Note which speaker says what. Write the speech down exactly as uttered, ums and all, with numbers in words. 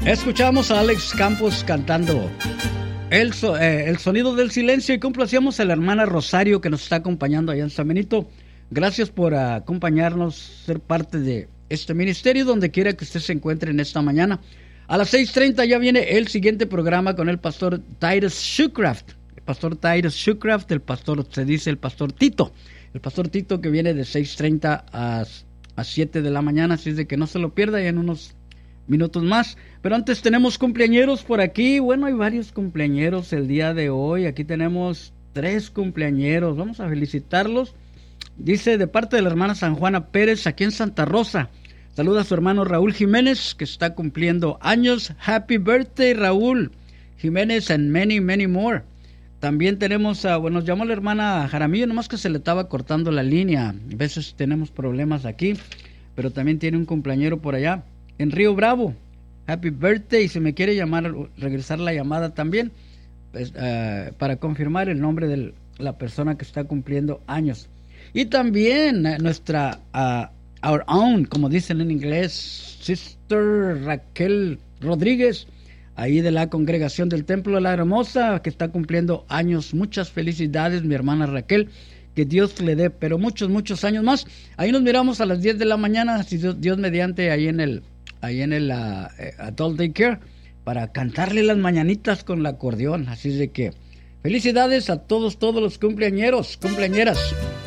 Speaker 1: Escuchamos a Alex Campos cantando el, so, eh, el sonido del silencio y complacíamos a la hermana Rosario que nos está acompañando allá en San Benito. Gracias por acompañarnos, ser parte de este ministerio donde quiera que usted se encuentre en esta mañana. A las seis treinta ya viene el siguiente programa con el pastor Titus Shoecraft. El pastor Titus Shoecraft, el pastor, se dice el pastor Tito. El pastor Tito que viene de seis treinta a, a siete de la mañana, así es de que no se lo pierda ya en unos minutos más. Pero antes tenemos cumpleañeros por aquí. Bueno, hay varios cumpleañeros el día de hoy. Aquí tenemos tres cumpleañeros. Vamos a felicitarlos. Dice de parte de la hermana San Juana Pérez aquí en Santa Rosa. Saluda a su hermano Raúl Jiménez que está cumpliendo años. Happy birthday, Raúl Jiménez, and many, many more. También tenemos, a, bueno, nos llamó la hermana Jaramillo, nomás que se le estaba cortando la línea. A veces tenemos problemas aquí, pero también tiene un cumpleañero por allá en Río Bravo. Happy birthday. Si me quiere llamar, regresar la llamada también, pues, uh, para confirmar el nombre de la persona que está cumpliendo años. Y también uh, nuestra uh, our own, como dicen en inglés, Sister Raquel Rodríguez, ahí de la congregación del Templo de la Hermosa, que está cumpliendo años. Muchas felicidades, mi hermana Raquel. Que Dios le dé, pero muchos, muchos años más. Ahí nos miramos a las diez de la mañana, si Dios, Dios mediante, ahí en el, ahí en el uh, Adult Daycare, para cantarle las mañanitas con el acordeón. Así es de que felicidades a todos, todos los cumpleañeros, cumpleañeras.